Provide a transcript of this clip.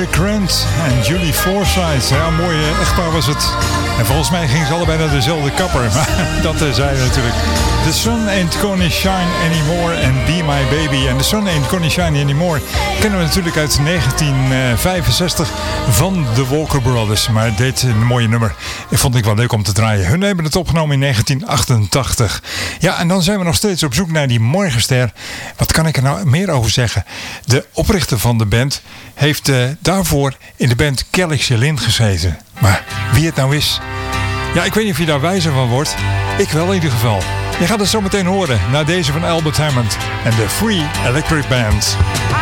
Eric Grant en Julie Forsythe. Ja, een mooie echtpaar was het. En volgens mij gingen ze allebei naar dezelfde kapper. Maar dat zei natuurlijk. The Sun Ain't Gonna Shine Anymore en Be My Baby. En The Sun Ain't Gonna Shine Anymore kennen we natuurlijk uit 1965 van de Walker Brothers. Maar dit een mooie nummer. Vond ik wel leuk om te draaien. Hun hebben het opgenomen in 1988. Ja, en dan zijn we nog steeds op zoek naar die Morgenster. Wat kan ik er nou meer over zeggen? De oprichter van de band heeft daarvoor in de band Kelly Chalin gezeten. Maar wie het nou is? Ja, ik weet niet of je daar wijzer van wordt. Ik wel in ieder geval. Je gaat het zo meteen horen na deze van Albert Hammond en de Free Electric Band.